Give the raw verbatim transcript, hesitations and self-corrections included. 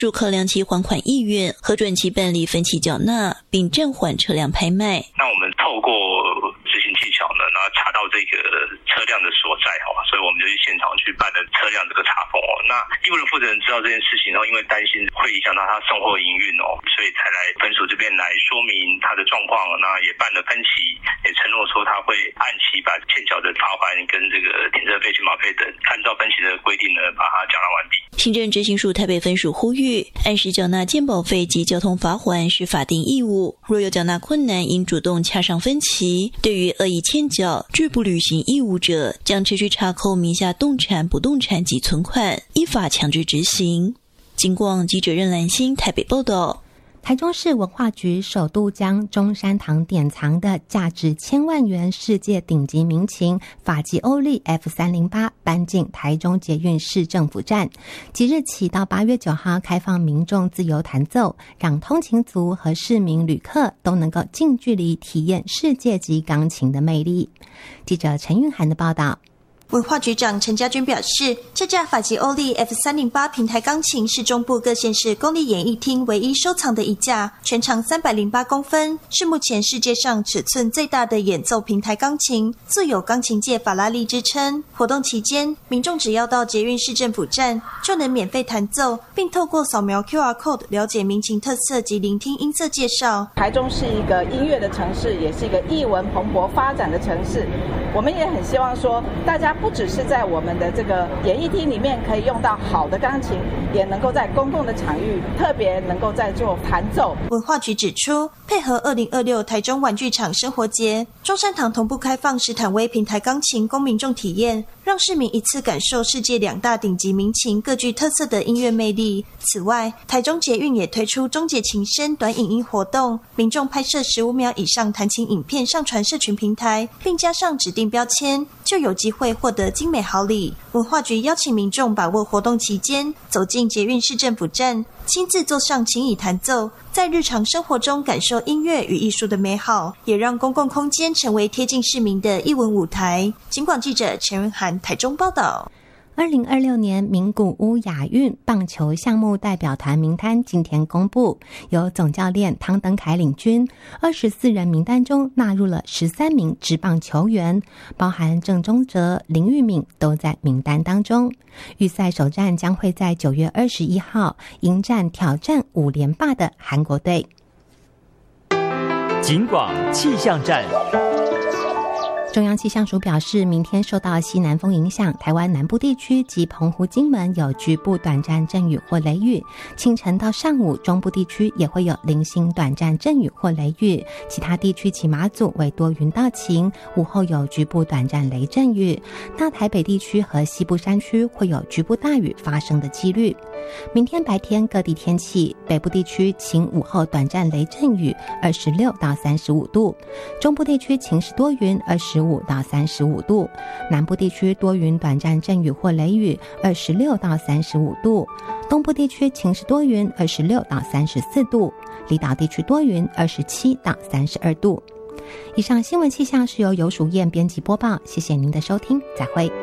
入考量其还款意愿，核准其办理分期缴纳，并暂缓车辆拍卖。 那我们透过执行技巧呢，然后查到这个车辆的所在哦，所以我们就去现场去办了车辆这个查封哦。那义务的负责人知道这件事情，然后因为担心会影响到他送货营运哦，所以才来分署这边来说明他的状况，那也办了分期，也承诺说他会按期把欠缴的罚款跟这个停车费、勤保费等，按照分期的规定呢，把它缴纳完毕。 行政执行署台北分署呼吁，按时缴纳健保费及交通罚锾是法定义务，若有缴纳困难，应主动洽商分期。对于恶意欠缴、拒不履行义务者，将持续查扣名下动产、不动产及存款，依法强制执行。警广记者任兰心台北报道。 台中市文化局首度将中山堂典藏的价值千万元世界顶级民琴法吉欧利 F 三零八 搬进台中捷运市政府站，即日起到八月九号开放民众自由弹奏，让通勤族和市民旅客都能够近距离体验世界级钢琴的魅力。记者陈韵涵的报道。 文化局长陈家军表示，这架法吉欧利 F 三零八 平台钢琴是中部各县市公立演艺厅唯一收藏的一架，全长三百零八公分，是目前世界上尺寸最大的演奏平台钢琴，素有钢琴界法拉利之称。活动期间，民众只要到捷运市政府站就能免费弹奏，并透过扫描 Q R code 了解民琴特色及聆听音色介绍。 台中是一个音乐的城市，也是一个艺文蓬勃发展的城市，我们也很希望说大家不只是在我们的这个演艺厅里面可以用到好的钢琴，也能够在公共的场域特别能够在做弹奏。 文化局指出，配合二零二六台中玩具厂生活节，中山堂同步开放史坦威平台钢琴供民众体验，让市民一次感受世界两大顶级民琴各具特色的音乐魅力。此外，台中捷运也推出终结琴声短影音活动，民众拍摄十五秒以上弹琴影片上传社群平台，并加上指定标签，就有机会获得精美好礼。文化局邀请民众把握活动期间，走进捷运市政府站，亲自坐上琴椅弹奏，在日常生活中感受音乐与艺术的美好，也让公共空间成为贴近市民的艺文舞台。警广记者陈润涵台中报道。 二零二六年名古屋亚运棒球项目代表团名单今天公布，由总教练汤登凯领军，二十四人名单中纳入了十三名职棒球员，包含郑中哲、林玉敏都在名单当中。预赛首战将会在九月二十一号迎战挑战五连霸的韩国队。 警广气象站。 中央气象署表示，明天受到西南风影响，台湾南部地区及澎湖、金门有局部短暂阵雨或雷雨，清晨到上午中部地区也会有零星短暂阵雨或雷雨，其他地区及马祖为多云到晴，午后有局部短暂雷阵雨，大台北地区和西部山区会有局部大雨发生的几率。明天白天各地天气，北部地区晴，午后短暂雷阵雨，二十六到三十五度；中部地区晴时多云，二十五到三十五度；南部地区多云短暂阵雨或雷雨，二十六到三十五度；东部地区晴时多云，二十六到三十四度；离岛地区多云，二十七到三十二度。以上新闻气象是由游淑燕编辑播报，谢谢您的收听，再会。